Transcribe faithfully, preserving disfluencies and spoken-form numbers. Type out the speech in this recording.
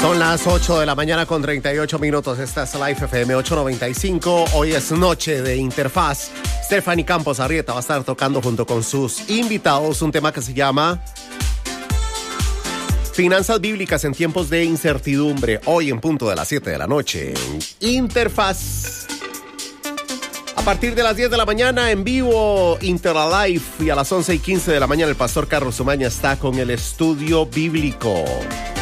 Son las ocho de la mañana con treinta y ocho minutos. Esta es Life F M ochocientos noventa y cinco. Hoy es noche de Interfaz. Stephanie Campos Arrieta va a estar tocando junto con sus invitados un tema que se llama Finanzas bíblicas en tiempos de incertidumbre. Hoy en punto de las siete de la noche en Interfaz. A partir de las diez de la mañana en vivo Interlife, y a las once y quince de la mañana el pastor Carlos Umaña está con el estudio bíblico.